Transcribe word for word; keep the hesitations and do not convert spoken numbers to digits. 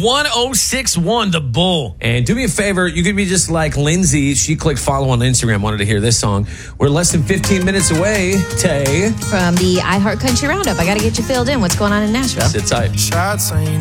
one oh six one, The Bull. And do me a favor, you could be just like Lindsay. She clicked follow on Instagram, wanted to hear this song. We're less than fifteen minutes away, Tay. From the iHeart Country Roundup. I got to get you filled in. What's going on in Nashville? Sit tight. Shots ain't